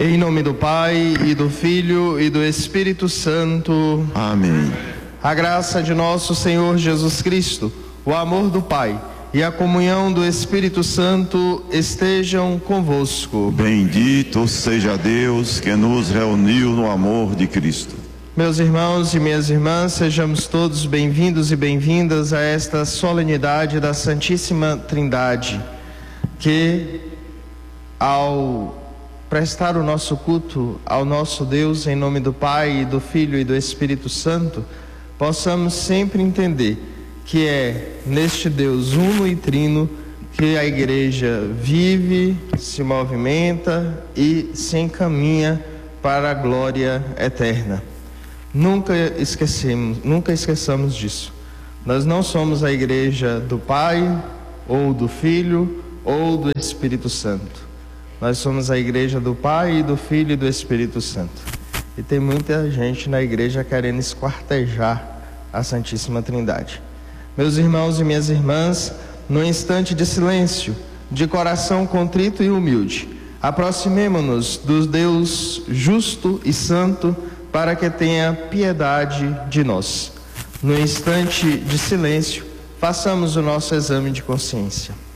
Em nome do Pai, e do Filho, e do Espírito Santo. Amém. A graça de nosso Senhor Jesus Cristo, o amor do Pai e a comunhão do Espírito Santo estejam convosco. Bendito seja Deus que nos reuniu no amor de Cristo. Meus irmãos e minhas irmãs, sejamos todos bem-vindos e bem-vindas a esta solenidade da Santíssima Trindade, que ao prestar o nosso culto ao nosso Deus em nome do Pai, e do Filho e do Espírito Santo, possamos sempre entender que é neste Deus uno e trino que a Igreja vive, se movimenta e se encaminha para a glória eterna. Nunca esqueçamos disso. Nós não somos a Igreja do Pai, ou do Filho, ou do Espírito Santo. Nós somos a Igreja do Pai, e do Filho e do Espírito Santo. E tem muita gente na igreja querendo esquartejar a Santíssima Trindade. Meus irmãos e minhas irmãs, no instante de silêncio, de coração contrito e humilde, aproximemo-nos do Deus justo e santo, para que tenha piedade de nós. No instante de silêncio, façamos o nosso exame de consciência.